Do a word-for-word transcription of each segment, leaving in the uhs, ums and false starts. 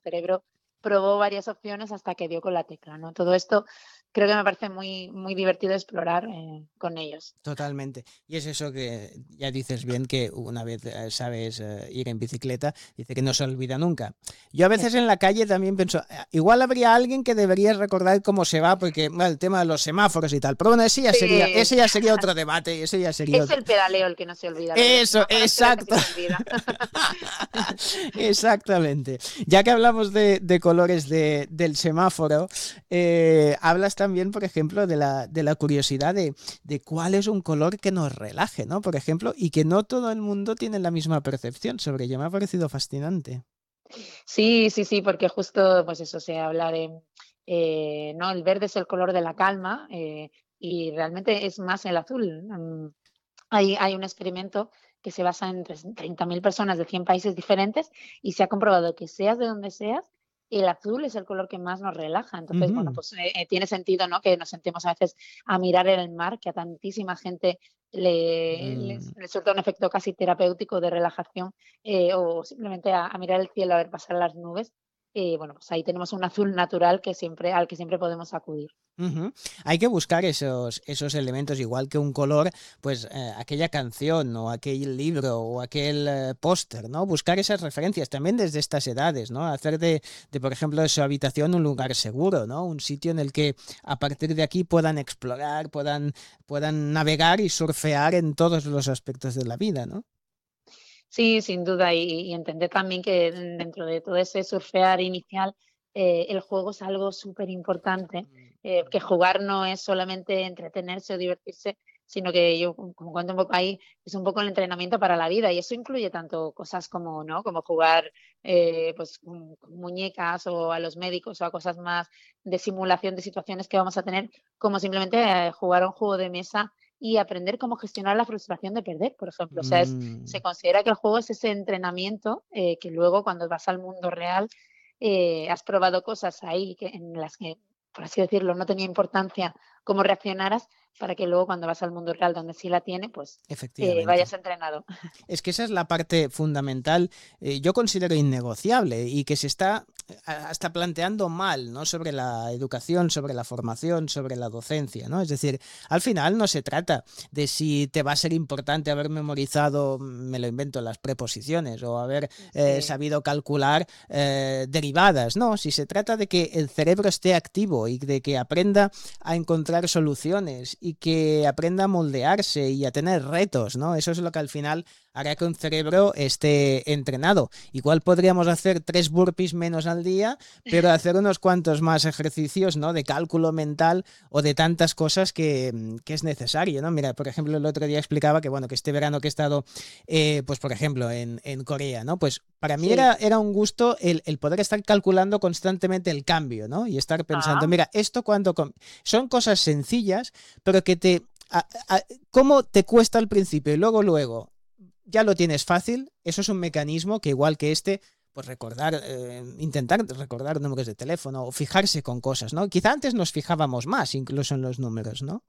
cerebro probó varias opciones hasta que dio con la tecla, ¿no? Todo esto creo que me parece muy, muy divertido explorar eh, con ellos. Totalmente. Y es eso que ya dices bien, que una vez eh, sabes eh, ir en bicicleta, dice que no se olvida nunca. Yo a veces Eso. en la calle también pienso, eh, igual habría alguien que debería recordar cómo se va, porque bueno, el tema de los semáforos y tal. Pero bueno, ese ya sería, Sí, ese ya sería otro debate, y ese ya sería es otro. el pedaleo el que no se olvida, lo de los Eso, semáforos creo que sí exacto. se olvida. Exactamente. Ya que hablamos de, de colores de, del semáforo, eh, hablas también, por ejemplo, de la, de la curiosidad de, de cuál es un color que nos relaje, ¿no? Por ejemplo, y que no todo el mundo tiene la misma percepción sobre ello. Me ha parecido fascinante. Sí, sí, sí, porque justo, pues eso se habla de, eh, no, el verde es el color de la calma, eh, y realmente es más el azul. Mm, hay, hay un experimento que se basa en treinta mil personas de cien países diferentes y se ha comprobado que seas de donde seas, el azul es el color que más nos relaja. Entonces, bueno, Ujú. pues eh, eh, tiene sentido, ¿no? Que nos sentemos a veces a mirar el mar, que a tantísima gente le, les, Mm. les surta un efecto casi terapéutico de relajación, eh, o simplemente a, a mirar el cielo, a ver pasar las nubes. Y bueno, pues ahí tenemos un azul natural que siempre, al que siempre podemos acudir. Ujú. Hay que buscar esos, esos elementos, igual que un color, pues eh, aquella canción o aquel libro o aquel eh, póster, ¿no? Buscar esas referencias también desde estas edades, ¿no? Hacer de, de, por ejemplo, de su habitación un lugar seguro, ¿no? Un sitio en el que a partir de aquí puedan explorar, puedan, puedan navegar y surfear en todos los aspectos de la vida, ¿no? Sí, sin duda, y, y entender también que dentro de todo ese surfear inicial, eh, el juego es algo súper importante, eh, que jugar no es solamente entretenerse o divertirse, sino que yo, como como cuento un poco ahí, es un poco el entrenamiento para la vida, y eso incluye tanto cosas como, ¿no? Como jugar eh, pues, con, con muñecas o a los médicos o a cosas más de simulación de situaciones que vamos a tener, como simplemente eh, jugar a un juego de mesa y aprender cómo gestionar la frustración de perder, por ejemplo. O sea, es, Mm. se considera que el juego es ese entrenamiento eh, que luego cuando vas al mundo real eh, has probado cosas ahí que, en las que, por así decirlo, no tenía importancia cómo reaccionaras para que luego cuando vas al mundo real donde sí la tiene, pues eh, Efectivamente. vayas entrenado. Es que esa es la parte fundamental, eh, yo considero innegociable y que se está hasta planteando mal, ¿no? Sobre la educación, sobre la formación, sobre la docencia, ¿no? Es decir, al final no se trata de si te va a ser importante haber memorizado, me lo invento, las preposiciones o haber eh, Sí. sabido calcular eh, derivadas, no, si se trata de que el cerebro esté activo y de que aprenda a encontrar soluciones y que aprenda a moldearse y a tener retos, ¿no? Eso es lo que al final hará que un cerebro esté entrenado. Igual podríamos hacer tres burpees menos al día, pero hacer unos cuantos más ejercicios, ¿no? De cálculo mental o de tantas cosas que, que es necesario, ¿no? Mira, por ejemplo, el otro día explicaba que, bueno, que este verano que he estado, eh, pues por ejemplo, en, en Corea, ¿no? Pues para mí Sí. era, era un gusto el, el poder estar calculando constantemente el cambio, ¿no? Y estar pensando, Ah, mira, esto cuánto... Son cosas sencillas, pero que te... A, a, ¿Cómo te cuesta al principio y luego, luego ya lo tienes fácil? Eso es un mecanismo que igual que este, pues recordar, eh, intentar recordar números de teléfono o fijarse con cosas, ¿no? Quizá antes nos fijábamos más incluso en los números, ¿no?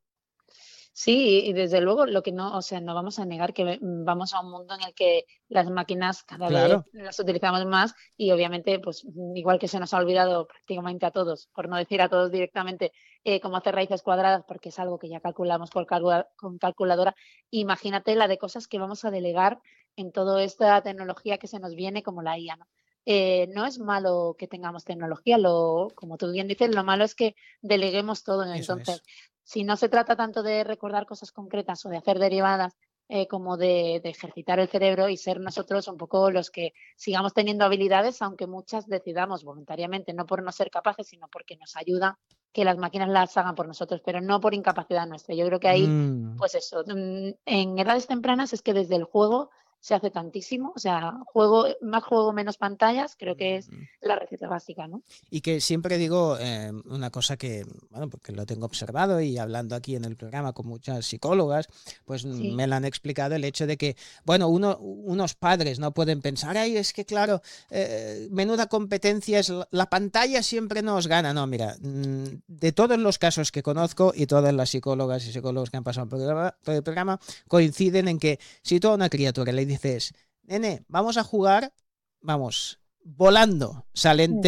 sí, y desde luego lo que no, o sea, no vamos a negar que ve- mm, vamos a un mundo en el que las máquinas cada vez Claro. las utilizamos más y obviamente, pues mm, igual que se nos ha olvidado prácticamente a todos, por no decir a todos directamente, eh, cómo hacer raíces cuadradas, porque es algo que ya calculamos con, calcula- con calculadora, imagínate la de cosas que vamos a delegar en toda esta tecnología que se nos viene como la I A, ¿no? Eh, no es malo que tengamos tecnología, lo, como tú bien dices, lo malo es que deleguemos todo. Eso Entonces, es. si no se trata tanto de recordar cosas concretas o de hacer derivadas, eh, como de, de ejercitar el cerebro y ser nosotros un poco los que sigamos teniendo habilidades, aunque muchas decidamos voluntariamente, no por no ser capaces, sino porque nos ayuda que las máquinas las hagan por nosotros, pero no por incapacidad nuestra. Yo creo que ahí, Mm. pues eso, mm, en edades tempranas es que desde el juego se hace tantísimo, o sea, juego, más juego, menos pantallas, creo que es Mm. la receta básica, ¿no? Y que siempre digo eh, una cosa que, bueno, porque lo tengo observado y hablando aquí en el programa con muchas psicólogas, pues Sí, me lo han explicado el hecho de que, bueno, uno, unos padres no pueden pensar, ay, es que claro, eh, menuda competencia es, la, la pantalla siempre nos gana. No, mira, mm, de todos los casos que conozco y todas las psicólogas y psicólogos que han pasado por el programa, por el programa coinciden en que si tú a una criatura le dices, nene, vamos a jugar, vamos, volando, salen